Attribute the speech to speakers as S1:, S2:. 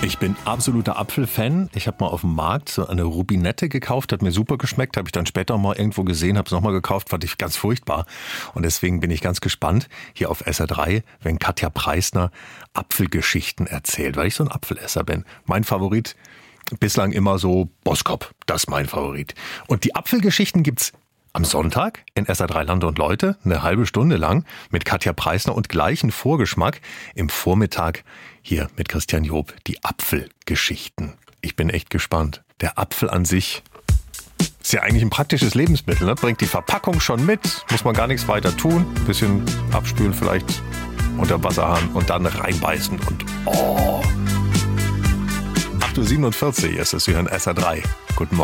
S1: Ich bin absoluter Apfelfan. Ich habe mal auf dem Markt so eine Rubinette gekauft, hat mir super geschmeckt, habe ich dann später mal irgendwo gesehen, habe es nochmal gekauft, fand ich ganz furchtbar. Und deswegen bin ich ganz gespannt, hier auf SR3, wenn Katja Preisner Apfelgeschichten erzählt, weil ich so ein Apfelesser bin. Mein Favorit bislang immer so Boskop, das ist mein Favorit. Und die Apfelgeschichten gibt's am Sonntag in SR3 Lande und Leute, eine halbe Stunde lang mit Katja Preisner und gleichen Vorgeschmack im Vormittag hier mit Christian Job, die Apfelgeschichten. Ich bin echt gespannt. Der Apfel an sich ist ja eigentlich ein praktisches Lebensmittel, ne? Bringt die Verpackung schon mit, muss man gar nichts weiter tun. Ein bisschen abspülen vielleicht unter Wasserhahn und dann reinbeißen und 8:47 Uhr ist es hier in SR3. Guten Morgen.